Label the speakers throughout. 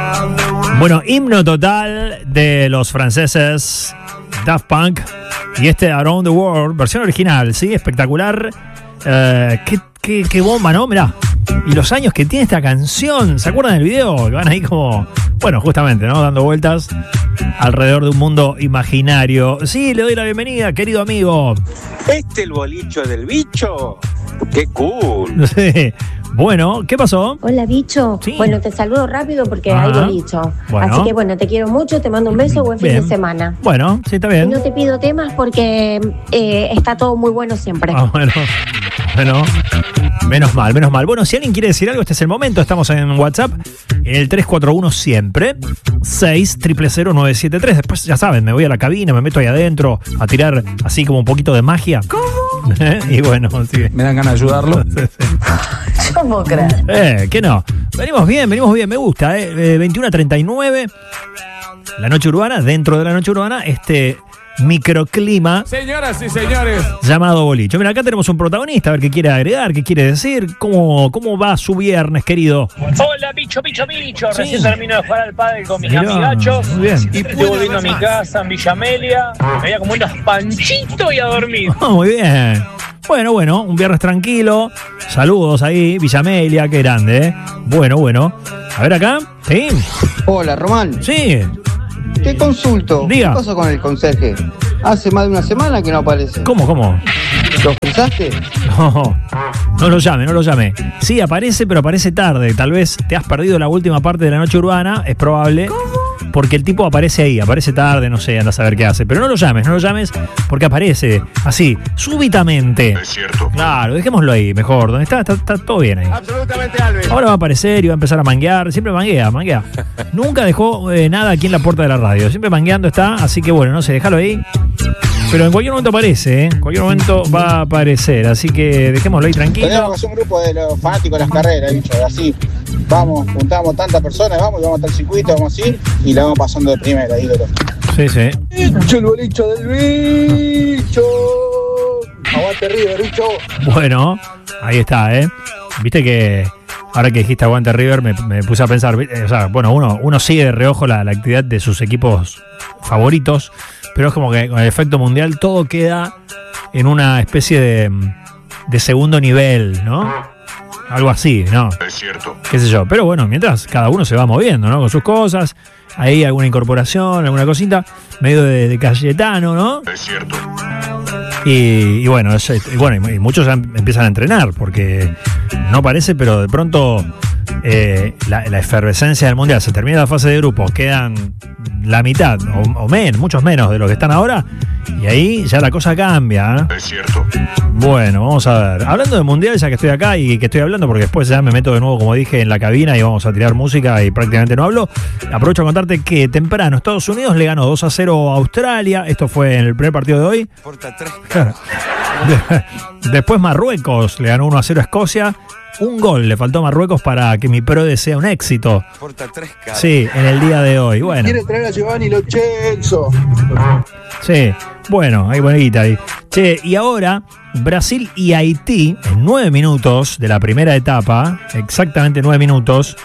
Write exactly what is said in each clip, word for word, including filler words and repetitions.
Speaker 1: Bueno, himno total de los franceses Daft Punk y este Around the World, versión original, ¿sí? Espectacular. Eh, qué, qué, qué bomba, ¿no? Mirá. Y los años que tiene esta canción, ¿se acuerdan del video? Que van ahí como, bueno, justamente, ¿no? Dando vueltas alrededor de un mundo imaginario. Sí, le doy la bienvenida, querido amigo.
Speaker 2: ¿Este el bolicho del bicho? ¡Qué cool!
Speaker 1: No sé. Bueno, ¿qué pasó?
Speaker 3: Hola, bicho.
Speaker 1: Sí.
Speaker 3: Bueno, te saludo rápido porque
Speaker 1: Ajá.
Speaker 3: hay bolicho.
Speaker 1: Bueno.
Speaker 3: Así que bueno, te quiero mucho, te mando un beso, buen fin
Speaker 1: Bien.
Speaker 3: de semana.
Speaker 1: Bueno, sí, está
Speaker 3: Y
Speaker 1: bien.
Speaker 3: no te pido temas porque eh, está todo muy bueno siempre.
Speaker 1: Ah, bueno, bueno, menos mal, menos mal. Bueno, si alguien quiere decir algo, este es el momento. Estamos en WhatsApp, en el tres cuatro uno siempre, seis cero cero cero nueve siete tres. Después, ya saben, me voy a la cabina, me meto ahí adentro a tirar así como un poquito de magia. ¿Cómo? Y bueno, sí.
Speaker 4: Me dan ganas de ayudarlo.
Speaker 3: ¿Cómo crees?
Speaker 1: Eh, ¿qué no? Venimos bien, venimos bien, me gusta, eh. eh veintiuno a treinta y nueve, la noche urbana, dentro de la noche urbana, este microclima
Speaker 4: Señoras y señores,
Speaker 1: llamado bolicho. Mira, acá tenemos un protagonista, a ver qué quiere agregar, qué quiere decir, cómo, cómo va su viernes, querido.
Speaker 5: Hola, bicho, bicho, bicho.
Speaker 1: Sí.
Speaker 5: Recién termino de jugar al pádel con mis
Speaker 1: Mirá,
Speaker 5: amigachos.
Speaker 1: muy bien.
Speaker 5: Y estoy volviendo a mi casa en Villa Amelia. Me voy a comer unos panchitos y a dormir.
Speaker 1: Oh, muy bien. Bueno, bueno, un viernes tranquilo. Saludos ahí, Villa Amelia, qué grande, ¿eh? Bueno, bueno. A ver acá. Sí.
Speaker 6: Hola, Román.
Speaker 1: Sí.
Speaker 6: Te consulto.
Speaker 1: Diga.
Speaker 6: ¿Qué pasó con el conserje? Hace más de una semana que no aparece.
Speaker 1: ¿Cómo, cómo?
Speaker 6: ¿Lo frisaste?
Speaker 1: No, no lo llame, no lo llame. Sí, aparece, pero aparece tarde. Tal vez te has perdido la última parte de la noche urbana, es probable. ¿Cómo? Porque el tipo aparece ahí, aparece tarde, no sé, anda a saber qué hace. Pero no lo llames, no lo llames porque aparece así, súbitamente.
Speaker 7: Es cierto.
Speaker 1: Claro, dejémoslo ahí, mejor. Donde está, está, está todo bien ahí.
Speaker 4: absolutamente Alves.
Speaker 1: Ahora va a aparecer y va a empezar a manguear. Siempre manguea, manguea. Nunca dejó eh, nada aquí en la puerta de la radio. Siempre mangueando está, así que bueno, no sé, déjalo ahí. Pero en cualquier momento aparece, ¿eh? En cualquier momento va a aparecer. Así que dejémoslo ahí tranquilo.
Speaker 8: Tenemos que hacer un grupo de los fanáticos de las carreras, bicho, así. Vamos, juntamos tantas personas, vamos, y vamos hasta el circuito, vamos a ir y la vamos pasando de primera, ídolo.
Speaker 1: Sí, sí.
Speaker 8: ¡Bicho, el bolicho del bicho! ¡Aguante River, bicho!
Speaker 1: Bueno, ahí está, ¿eh? Viste que ahora que dijiste aguante River me, me puse a pensar, o sea, bueno, uno, uno sigue de reojo la, la actividad de sus equipos favoritos, pero es como que con el efecto mundial todo queda en una especie de, de segundo nivel, ¿no? Algo así, ¿no?
Speaker 7: Es cierto.
Speaker 1: Qué sé yo, pero bueno, mientras cada uno se va moviendo, ¿no? Con sus cosas, ahí alguna incorporación, alguna cosita, medio de, de Cayetano, ¿no?
Speaker 7: Es cierto.
Speaker 1: Y, y bueno, es, y bueno, y muchos empiezan a entrenar porque no parece, pero de pronto eh, la, la efervescencia del mundial, se termina la fase de grupos, quedan la mitad o, o menos, muchos menos de los que están ahora, y ahí ya la cosa cambia, ¿eh?
Speaker 7: Es cierto.
Speaker 1: Bueno, vamos a ver. Hablando de mundial, ya que estoy acá y que estoy hablando, porque después ya me meto de nuevo, como dije, en la cabina y vamos a tirar música y prácticamente no hablo. Aprovecho a contarte que temprano Estados Unidos le ganó dos a cero a Australia. Esto fue en el primer partido de hoy. Claro. Después Marruecos le ganó uno a cero a Escocia. Un gol le faltó a Marruecos para que mi Prode sea un éxito. Sí, en el día de hoy. Bueno.
Speaker 8: Quiere traer a Giovanni Lo Celso.
Speaker 1: Sí, bueno, hay bonita ahí. Che, y ahora Brasil y Haití, en nueve minutos de la primera etapa, exactamente nueve minutos,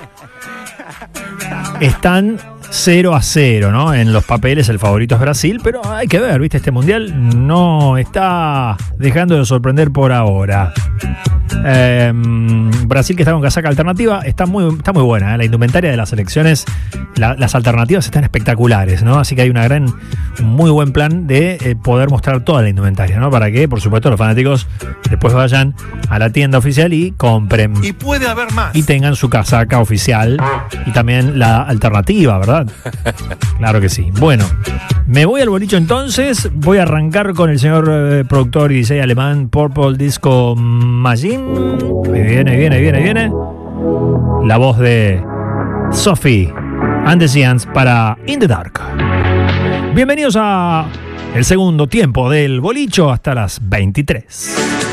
Speaker 1: están cero a cero, ¿no? En los papeles el favorito es Brasil, pero hay que ver, ¿viste? Este mundial no está dejando de sorprender por ahora. Eh, Brasil, que está con casaca alternativa, está muy, está muy buena, ¿eh? La indumentaria de las selecciones, la, las alternativas están espectaculares, ¿no? Así que hay una gran, un muy buen plan de eh, poder mostrar toda la indumentaria, ¿no? Para que, por supuesto, los fanáticos después vayan a la tienda oficial y compren.
Speaker 4: Y puede haber más.
Speaker 1: Y tengan su casaca oficial y también la alternativa, ¿verdad? Claro que sí. Bueno, me voy al bolicho entonces. Voy a arrancar con el señor eh, productor y D J alemán Purple Disco Machine. Ahí viene, viene, viene, viene. La voz de Sophie and the Giants para In the Dark. Bienvenidos a el segundo tiempo del bolicho hasta las veintitrés.